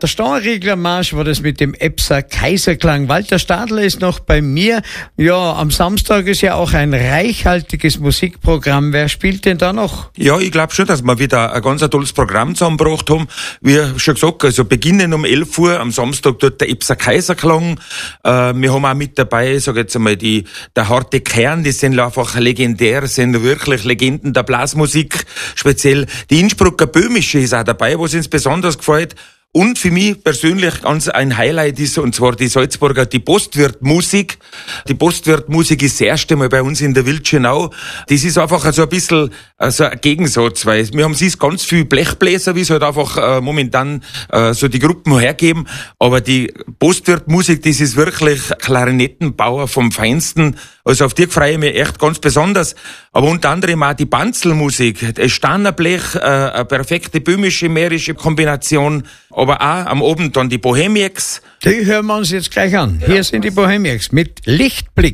Der Steinreglermarsch war das mit dem Epser Kaiserklang. Walter Stadler ist noch bei mir. Ja, am Samstag ist ja auch ein reichhaltiges Musikprogramm. Wer spielt denn da noch? Ja, ich glaube schon, dass wir wieder ein ganz tolles Programm zusammengebracht haben. Wie schon gesagt, also beginnen um 11 Uhr am Samstag dort der Epser Kaiserklang. Wir haben auch mit dabei, sag jetzt einmal, der harte Kern, die sind einfach legendär, sind wirklich Legenden der Blasmusik. Speziell die Innsbrucker Böhmische ist auch dabei, was uns besonders gefällt. Und für mich persönlich ganz ein Highlight ist, und zwar die Salzburger, die Postwirtmusik. Die Postwirtmusik ist das erste Mal bei uns in der Wildschönau. Das ist einfach so ein bisschen so ein Gegensatz, weil wir haben siehst ganz viel Blechbläser, wie es halt einfach momentan so die Gruppen hergeben. Aber die Postwirtmusik, das ist wirklich Klarinettenbauer vom Feinsten. Also auf die freue ich mich echt ganz besonders. Aber unter anderem auch die Banzelmusik, das Stannerblech, eine perfekte böhmische, mährische Kombination. Aber auch am Abend dann die Bohemiacs. Die hören wir uns jetzt gleich an. Hier sind die Bohemiacs mit Lichtblick.